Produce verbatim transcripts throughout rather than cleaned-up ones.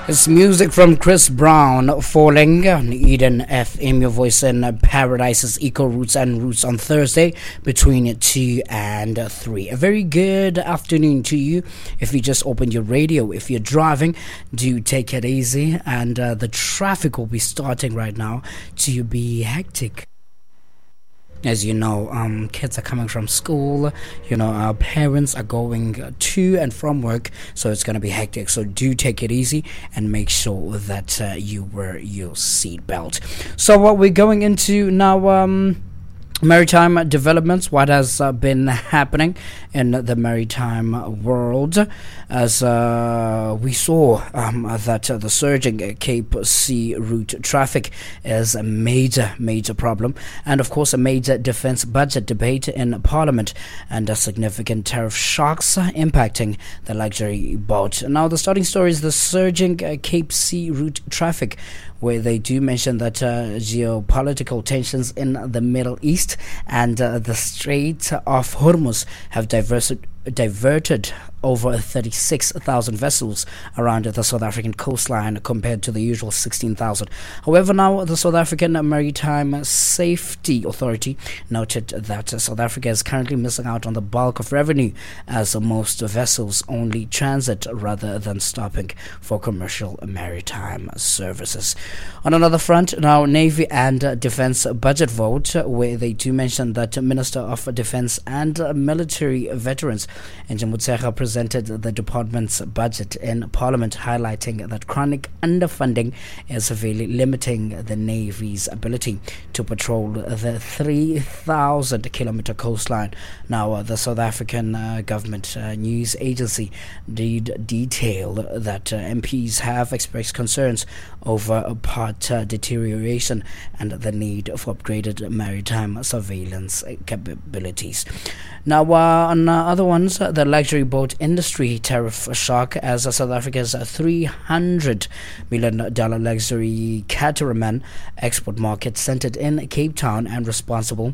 It's music from Chris Brown, Falling on Eden F M, your voice in Paradise's Eco Roots and Roots on Thursday between two and three. A very good afternoon to you. If you just opened your radio, if you're driving, do take it easy. And uh, the traffic will be starting right now to be hectic. As you know, um, kids are coming from school, you know, our parents are going to and from work, so it's going to be hectic. So do take it easy and make sure that uh, you wear your seatbelt. So what we're going into now, um, maritime developments, what has uh, been happening in the maritime world, as uh, we saw um, that uh, the surging Cape Sea route traffic is a major, major problem, and of course a major defense budget debate in Parliament, and a significant tariff shocks uh, impacting the luxury boat. Now the starting story is the surging uh, Cape Sea route traffic, where they do mention that uh, geopolitical tensions in the Middle East and uh, the Strait of Hormuz have diverted diverted over thirty-six thousand vessels around the South African coastline compared to the usual sixteen thousand. However, now the South African Maritime Safety Authority noted that South Africa is currently missing out on the bulk of revenue, as most vessels only transit rather than stopping for commercial maritime services. On another front, now Navy and uh, Defense budget vote, where they do mention that Minister of Defense and uh, Military Veterans Njem Motshekga presented the department's budget in Parliament, highlighting that chronic underfunding is severely limiting the Navy's ability to patrol the three thousand kilometer coastline. Now, uh, the South African uh, government uh, news agency did detail that uh, M Ps have expressed concerns over part uh, deterioration and the need for upgraded maritime surveillance capabilities. Now, uh, on uh, other ones, uh, the luxury boat industry tariff shock, as uh, South Africa's uh, three hundred million dollars luxury catamaran export market centered in Cape Town and responsible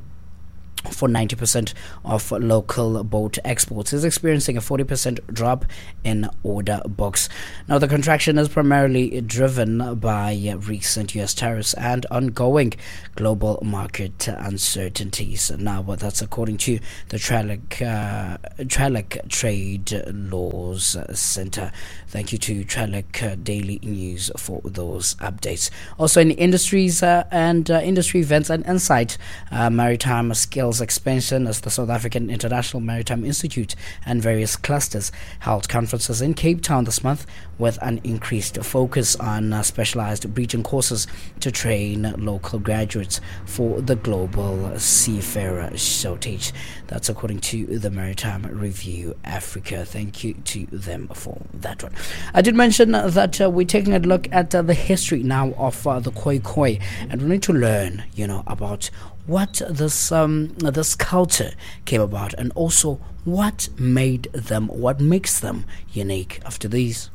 for ninety percent of local boat exports, is experiencing a forty percent drop in order books. Now, the contraction is primarily driven by recent U S tariffs and ongoing global market uncertainties. Now, that's according to the Tralic, uh, Tralic Trade Laws Center. Thank you to Tralic uh, Daily News for those updates. Also, in industries uh, and uh, industry events and insight, uh, maritime skills expansion, as the South African International Maritime Institute and various clusters held conferences in Cape Town this month with an increased focus on uh, specialized breaching courses to train local graduates for the global seafarer shortage. That's according to the Maritime Review Africa. Thank you to them for that one. I did mention that uh, we're taking a look at uh, the history now of uh, the Khoi Khoi, and we need to learn, you know, about what this um, this culture came about, and also what made them, what makes them unique. After these.